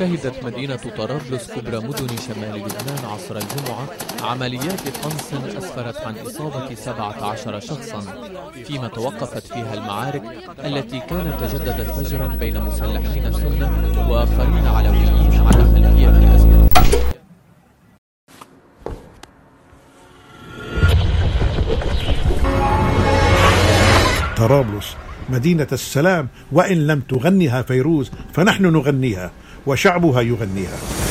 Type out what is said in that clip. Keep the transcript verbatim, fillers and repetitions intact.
شهدت مدينة طرابلس كبرى مدن شمال لبنان عصر الجمعة عمليات قنص أسفرت عن إصابة سبعة عشر شخصا، فيما توقفت فيها المعارك التي كانت تجددت فجرا بين مسلحين سنة وآخرين علويين على خلفية الأزمة. طرابلس مدينة السلام، وإن لم تغنها فيروز فنحن نغنيها وشعبها يغنيها.